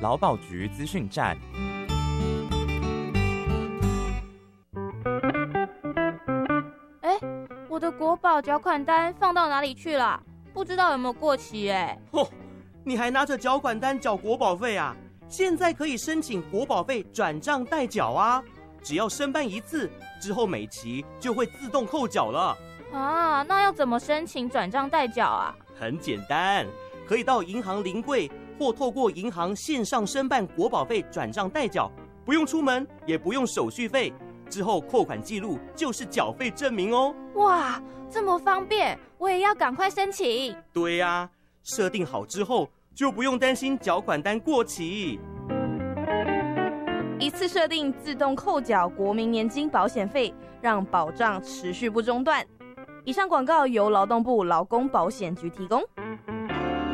劳保局资讯站。 我的国保缴款单放到哪里去了？不知道有没有过期你还拿着缴款单缴国保费啊？现在可以申请国保费转账代缴啊，只要申办一次，之后每期就会自动扣缴了。 啊，那要怎么申请转账代缴啊？ 很简单，可以到银行临柜或透过银行线上申办国保费转账代缴，不用出门，也不用手续费。之后扣款记录就是缴费证明哦。 哇，这么方便，我也要赶快申请。 对呀，设定好之后就不用担心缴款单过期。 一次设定自动扣缴国民年金保险费，让保障持续不中断。以上广告由劳动部劳工保险局提供。